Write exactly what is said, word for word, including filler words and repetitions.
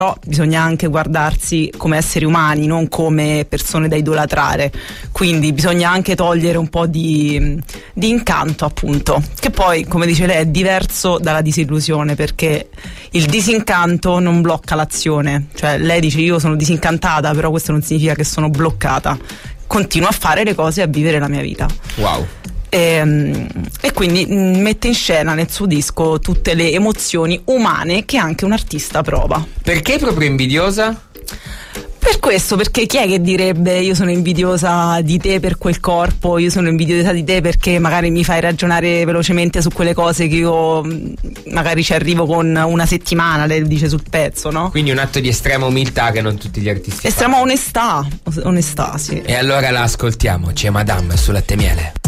Però bisogna anche guardarsi come esseri umani, non come persone da idolatrare, quindi bisogna anche togliere un po' di, di incanto, appunto, che poi, come dice lei, è diverso dalla disillusione, perché il disincanto non blocca l'azione, cioè lei dice io sono disincantata, però questo non significa che sono bloccata, continuo a fare le cose e a vivere la mia vita. Wow. E, e quindi mette in scena nel suo disco tutte le emozioni umane che anche un artista prova. Perché proprio invidiosa? Per questo, perché chi è che direbbe io sono invidiosa di te per quel corpo, io sono invidiosa di te perché magari mi fai ragionare velocemente su quelle cose che io magari ci arrivo con una settimana, lei dice sul pezzo, no? Quindi un atto di estrema umiltà che non tutti gli artisti estrema fanno. onestà, onestà, sì. E allora la ascoltiamo, c'è Madame su Latte Miele.